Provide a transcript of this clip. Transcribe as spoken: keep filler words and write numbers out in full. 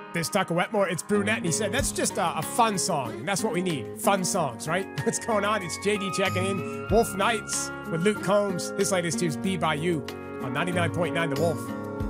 This Tucker Wetmore, it's Brunette, and he said, that's just a, a fun song, and that's what we need, fun songs, right? What's going on? It's J D checking in. Wolf Nights with Luke Combs. His latest tune's Be By You on ninety-nine point nine The Wolf.